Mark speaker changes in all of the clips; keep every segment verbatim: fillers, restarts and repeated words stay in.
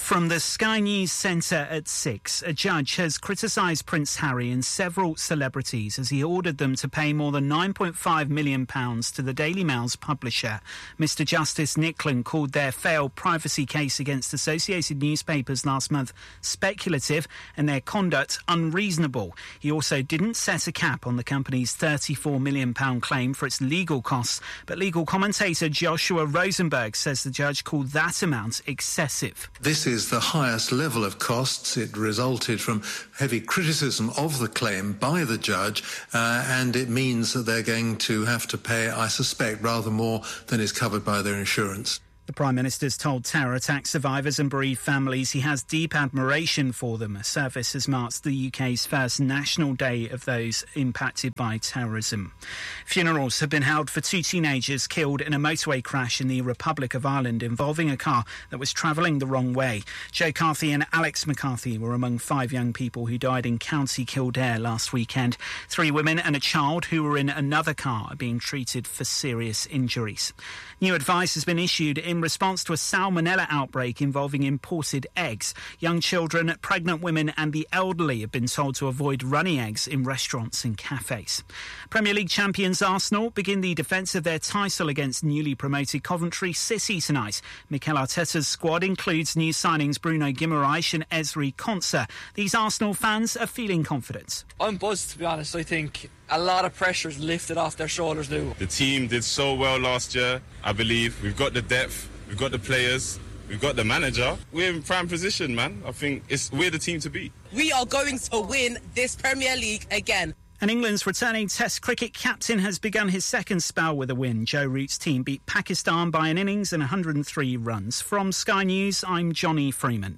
Speaker 1: From the Sky News Centre at six, a judge has criticised Prince Harry and several celebrities as he ordered them to pay more than nine point five million pounds to the Daily Mail's publisher. Mister Justice Nicklin called their failed privacy case against Associated Newspapers last month speculative and their conduct unreasonable. He also didn't set a cap on the company's thirty-four million pounds claim for its legal costs, but legal commentator Joshua Rosenberg says the judge called that amount excessive.
Speaker 2: This is the highest level of costs. It resulted from heavy criticism of the claim by the judge, uh, and it means that they're going to have to pay, I suspect, rather more than is covered by their insurance.
Speaker 1: The Prime Minister's told terror attack survivors and bereaved families he has deep admiration for them. A service has marked the U K's first National Day of those impacted by terrorism. Funerals have been held for two teenagers killed in a motorway crash in the Republic of Ireland involving a car that was travelling the wrong way. Joe Carthy and Alex McCarthy were among five young people who died in County Kildare last weekend. Three women and a child who were in another car are being treated for serious injuries. New advice has been issued in response to a salmonella outbreak involving imported eggs. Young children, pregnant women and the elderly have been told to avoid runny eggs in restaurants and cafes. Premier League champions Arsenal begin the defence of their title against newly promoted Coventry City tonight. Mikel Arteta's squad includes new signings Bruno Guimaraes and Ezri Konsa. These Arsenal fans are feeling confident.
Speaker 3: I'm buzzed, to be honest. I think a lot of pressure is lifted off their shoulders now.
Speaker 4: The team did so well last year, I believe. We've got the depth, we've got the players, we've got the manager. We're in prime position, man. I think it's we're the team to beat.
Speaker 5: We are going to win this Premier League again.
Speaker 1: And England's returning Test cricket captain has begun his second spell with a win. Joe Root's team beat Pakistan by an innings and one hundred three runs. From Sky News, I'm Johnny Freeman.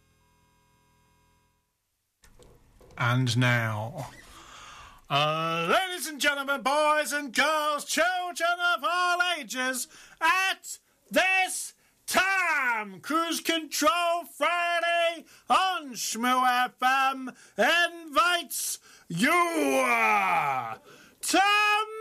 Speaker 6: And now... Uh, ladies and gentlemen, boys and girls, children of all ages, at this time, Cruise Control Friday on Shmoo F M invites you to